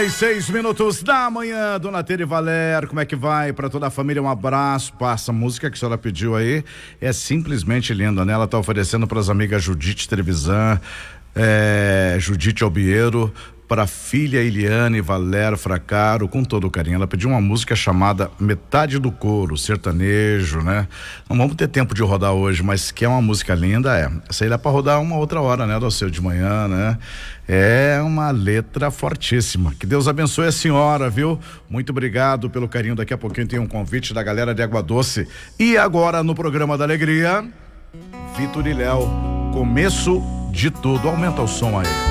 6 minutos da manhã, Dona Tere Valério, como é que vai? Para toda a família, um abraço. Passa a música que a senhora pediu aí, é simplesmente linda, né? Ela tá oferecendo para as amigas Judite Trevisan, Judite Albiero, para a filha Eliane Valério Fracaro, com todo carinho. Ela pediu uma música chamada Metade do Coro, sertanejo, né? Não vamos ter tempo de rodar hoje, mas que é uma música linda, Essa aí dá para rodar uma outra hora, né, do seu de manhã, né? É uma letra fortíssima. Que Deus abençoe a senhora, viu? Muito obrigado pelo carinho. Daqui a pouquinho tem um convite da galera de Água Doce. E agora no programa da Alegria, Vitor e Léo, começo de tudo. Aumenta o som aí.